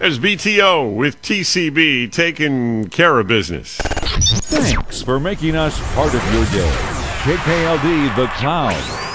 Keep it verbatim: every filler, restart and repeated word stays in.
There's B T O with T C B taking care of business. Thanks for making us part of your day. K K L D The Cloud.